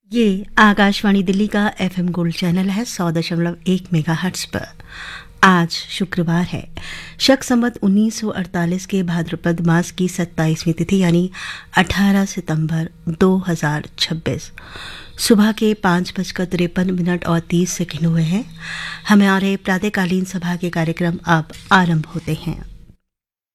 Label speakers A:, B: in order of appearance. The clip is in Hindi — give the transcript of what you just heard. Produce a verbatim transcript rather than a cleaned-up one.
A: ये आकाशवाणी दिल्ली का एफएम गोल्ड चैनल है सौ दशमलव एक मेगाहर्ट्ज पर। आज शुक्रवार है, शक संवत उन्नीस सौ अड़तालीस के भाद्रपद मास की सत्ताईसवीं तिथि यानी अठारह सितंबर दो हज़ार छब्बीस। सुबह के पाँच बजकर तिरपन मिनट और तीस सेकंड हुए हैं। हमारे प्रातःकालीन सभा के कार्यक्रम अब आरंभ होते हैं।